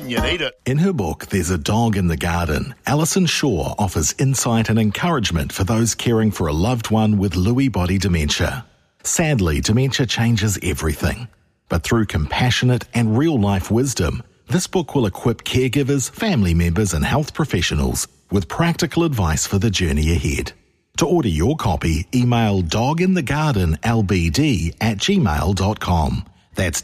when you need it. In her book, There's a Dog in the Garden, Alison Shaw offers insight and encouragement for those caring for a loved one with Lewy body dementia. Sadly, dementia changes everything. But through compassionate and real-life wisdom, this book will equip caregivers, family members and health professionals with practical advice for the journey ahead. To order your copy, email doginthegardenlbd@gmail.com. That's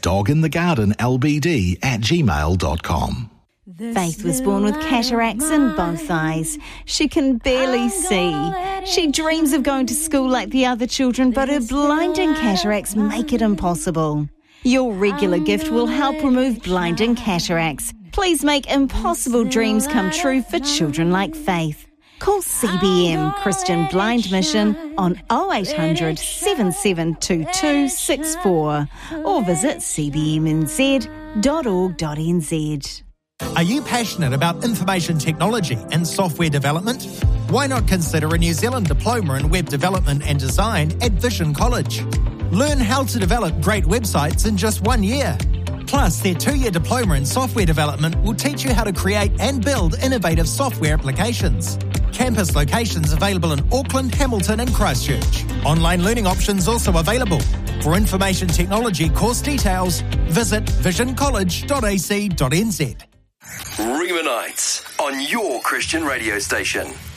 doginthegardenlbd@gmail.com. Faith was born with cataracts in both eyes. She can barely see. She dreams of going to school like the other children, but her blinding cataracts make it impossible. Your regular gift will help remove blinding cataracts. Please make impossible dreams come true for children like Faith. Call CBM Christian Blind Mission on 0800 772264 or visit cbmnz.org.nz. Are you passionate about information technology and software development? Why not consider a New Zealand diploma in web development and design at Vision College? Learn how to develop great websites in just 1 year. Plus, their 2-year diploma in software development will teach you how to create and build innovative software applications. Campus locations available in Auckland, Hamilton and Christchurch. Online learning options also available. For information technology course details, visit visioncollege.ac.nz. Rema Nights on your Christian radio station.